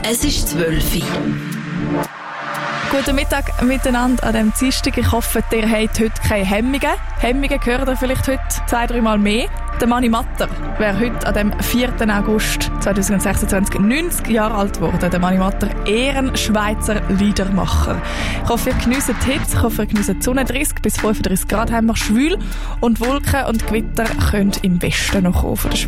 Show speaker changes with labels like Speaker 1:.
Speaker 1: Es ist 12 Uhr.
Speaker 2: Guten Mittag miteinander an diesem Dienstag. Ich hoffe, ihr habt heute keine Hemmungen. Hemmungen hören ihr vielleicht heute 2-3 Mal mehr. Der Mani Matter wäre heute an dem 4. August 2026 90 Jahre alt geworden. Der Mani Matter, Ehrenschweizer Liedermacher. Ich hoffe, ihr geniessen die Hitze, ich hoffe, ihr geniessen die Sonne. 30 bis 35 Grad haben wir, schwül und Wolken und Gewitter können im Westen noch kommen von der Schweiz.